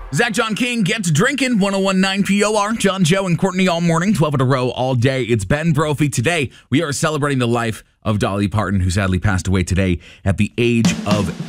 Zach John King gets drinking. 101.9 POR. John, Joe, and Courtney all morning, 12 in a row all day. It's Ben Brophy. Today, we are celebrating the life of Dolly Parton, who sadly passed away today at the age of